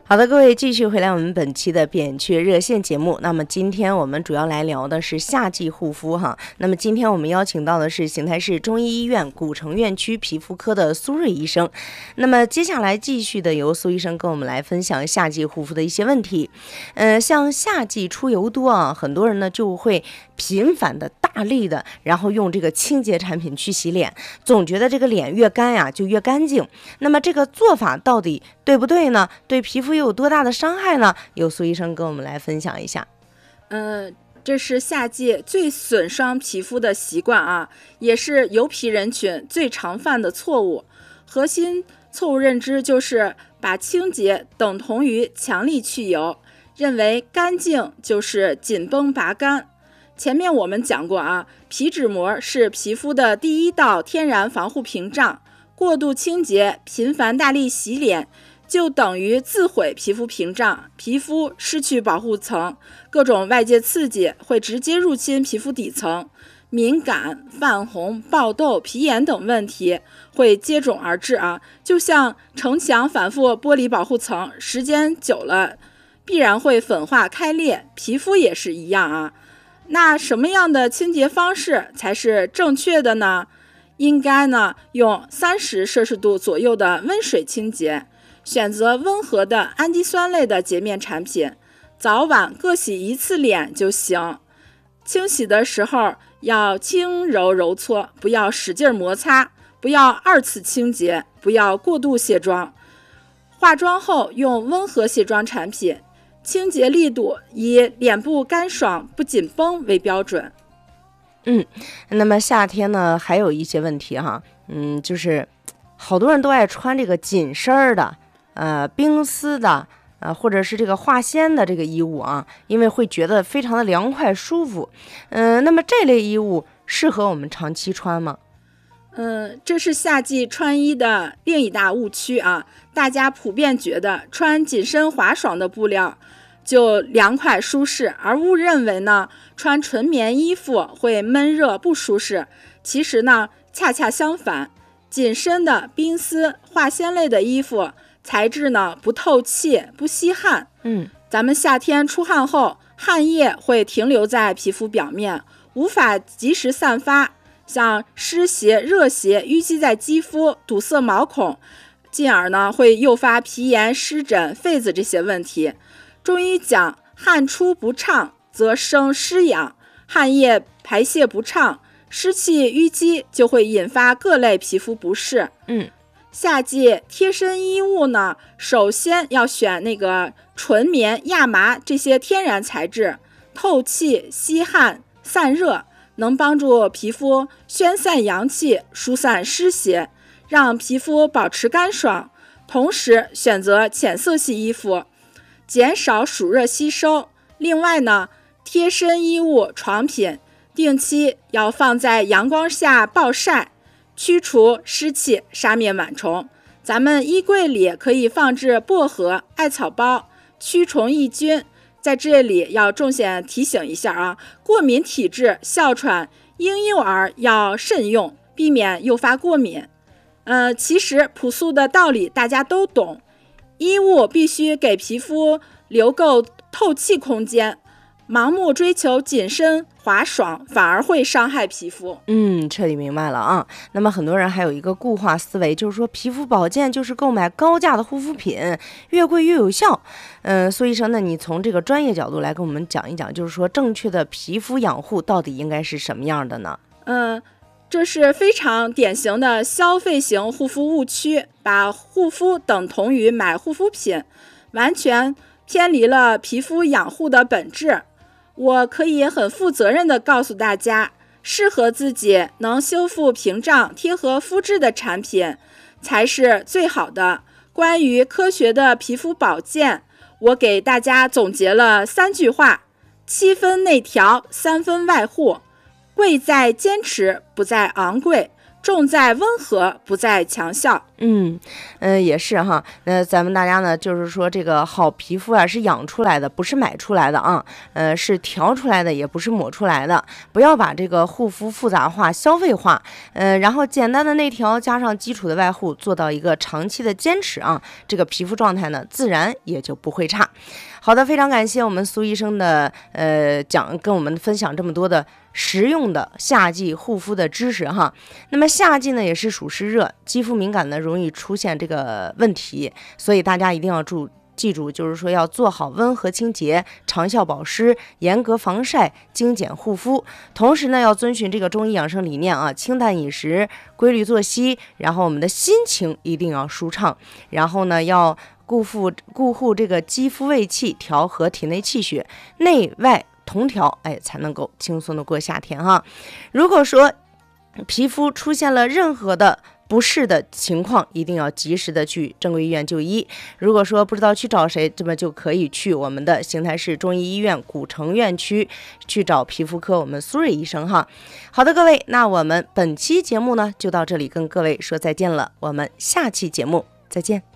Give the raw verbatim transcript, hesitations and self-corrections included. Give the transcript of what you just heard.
好的，各位继续回来我们本期的扁鹊热线节目。那么今天我们主要来聊的是夏季护肤哈。那么今天我们邀请到的是邢台市中医医院古城院区皮肤科的苏芮医生。那么接下来继续的由苏医生跟我们来分享夏季护肤的一些问题。呃，像夏季出油多啊，很多人呢就会频繁的大力的，然后用这个清洁产品去洗脸，总觉得这个脸越干呀就越干净。那么这个做法到底对不对呢？对皮肤又有多大的伤害呢？由苏医生跟我们来分享一下。 嗯、呃，这是夏季最损伤皮肤的习惯啊，也是油皮人群最常犯的错误。核心错误认知就是把清洁等同于强力去油，认为干净就是紧绷拔干。前面我们讲过啊，皮脂膜是皮肤的第一道天然防护屏障，过度清洁、频繁大力洗脸就等于自毁皮肤屏障，皮肤失去保护层，各种外界刺激会直接入侵皮肤底层，敏感、泛红、爆痘、皮炎等问题会接踵而至啊，就像城墙反复剥离保护层，时间久了必然会粉化开裂，皮肤也是一样啊。那什么样的清洁方式才是正确的呢？应该呢用三十摄氏度左右的温水清洁，选择温和的氨基酸类的洁面产品，早晚各洗一次脸就行。清洗的时候要轻柔揉搓，不要使劲摩擦，不要二次清洁，不要过度卸妆。化妆后用温和卸妆产品，清洁力度以脸部干爽不紧绷为标准。 嗯，那么夏天呢还有一些问题哈，嗯，就是好多人都爱穿这个紧身的呃冰丝的呃或者是这个化纤的这个衣物啊，因为会觉得非常的凉快舒服。嗯、呃，那么这类衣物适合我们长期穿吗？ 嗯，这是夏季穿衣的另一大误区啊！大家普遍觉得穿紧身滑爽的布料就凉快舒适，而误认为呢穿纯棉衣服会闷热不舒适。其实呢恰恰相反，紧身的冰丝、化纤类的衣服材质呢不透气、不吸汗。 嗯， 咱们夏天出汗后，汗液会停留在皮肤表面，无法及时散发。像湿邪、热邪淤积在肌肤，堵塞毛孔，进而呢会诱发皮炎、湿疹、痱子这些问题。中医讲，汗出不畅则生湿痒，汗液排泄不畅，湿气淤积就会引发各类皮肤不适。 嗯， 夏季贴身衣物呢，首先要选那个纯棉、亚麻这些天然材质，透气、吸汗、散热，能帮助皮肤宣散阳气，疏散湿邪，让皮肤保持干爽。同时选择浅色系衣服，减少暑热吸收。另外呢，贴身衣物、床品定期要放在阳光下暴晒，驱除湿气，杀灭螨虫。咱们衣柜里可以放置薄荷、艾草包，驱虫抑菌。在这里要重点提醒一下啊，过敏体质、哮喘、婴幼儿要慎用，避免诱发过敏。呃，其实朴素的道理大家都懂，衣物必须给皮肤留够透气空间，盲目追求紧身滑爽反而会伤害皮肤。 嗯，彻底明白了啊。那么很多人还有一个固化思维，就是说皮肤保健就是购买高价的护肤品，越贵越有效。嗯、呃，苏医生呢，你从这个专业角度来跟我们讲一讲，就是说正确的皮肤养护到底应该是什么样的呢？ 嗯，这是非常典型的消费型护肤误区，把护肤等同于买护肤品，完全偏离了皮肤养护的本质。我可以很负责任地告诉大家，适合自己能修复屏障、贴合肤质的产品才是最好的。关于科学的皮肤保健，我给大家总结了三句话：七分内调，三分外护。贵在坚持，不在昂贵； 重在温和，不在强效。 嗯嗯、呃，也是哈。那咱们大家呢，就是说这个好皮肤啊，是养出来的，不是买出来的啊。呃，是调出来的，也不是抹出来的。不要把这个护肤复杂化、消费化。呃，然后简单的内调加上基础的外护，做到一个长期的坚持啊，这个皮肤状态呢，自然也就不会差。好的，非常感谢我们苏医生的呃讲，跟我们分享这么多的实用的夏季护肤的知识哈。那么夏季呢也是属湿热，肌肤敏感呢容易出现这个问题，所以大家一定要注记住，就是说要做好温和清洁、长效保湿、严格防晒、精简护肤。同时呢，要遵循这个中医养生理念啊，清淡饮食、规律作息，然后我们的心情一定要舒畅，然后呢要顾护顾护这个肌肤胃气，调和体内气血，内外同调，哎，才能够轻松的过夏天哈。如果说皮肤出现了任何的不适的情况，一定要及时的去正规医院就医。如果说不知道去找谁，这么就可以去我们的邢台市中医医院古城院区去找皮肤科我们苏芮医生哈。好的，各位，那我们本期节目呢就到这里，跟各位说再见了，我们下期节目再见。